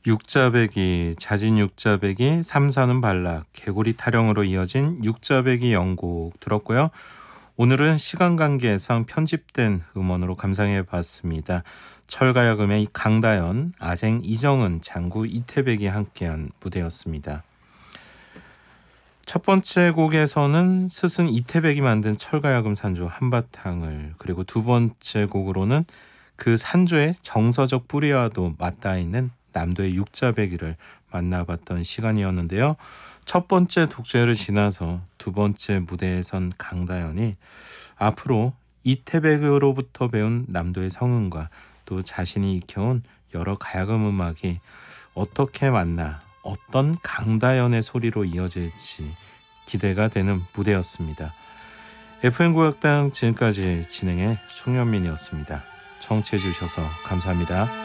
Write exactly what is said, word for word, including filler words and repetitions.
육자배기, 잦은 육자배기, 삼사는 발락, 개구리 타령으로 이어진 육자배기 연곡 들었고요. 오늘은 시간 관계상 편집된 음원으로 감상해봤습니다. 철가야금의 강다연, 아쟁 이정은, 장구 이태백이 함께한 무대였습니다. 첫 번째 곡에서는 스승 이태백이 만든 철가야금 산조 한바탕을, 그리고 두 번째 곡으로는 그 산조의 정서적 뿌리와도 맞닿아 있는 남도의 육자배기를 만나봤던 시간이었는데요. 첫 번째 독재를 지나서 두 번째 무대에 선 강다연이 앞으로 이태백으로부터 배운 남도의 성은과 또 자신이 익혀온 여러 가야금 음악이 어떻게 만나 어떤 강다연의 소리로 이어질지 기대가 되는 무대였습니다. 에프엠 국악당 지금까지 진행의 송현민이었습니다. 청취해 주셔서 감사합니다.